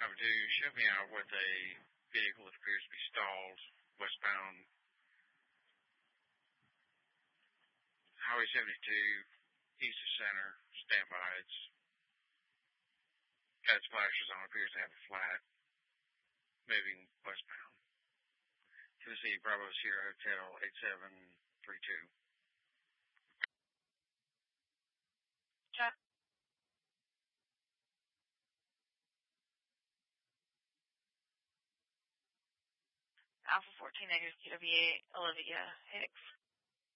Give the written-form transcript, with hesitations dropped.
show me out with a vehicle that appears to be stalled westbound Highway 72, east of center, standby. It's got its flashers on, appears to have a flat, moving westbound. Tennessee Bravo Sierra Hotel 8732. Check. Alpha 14 negative QWA Olivia Hicks.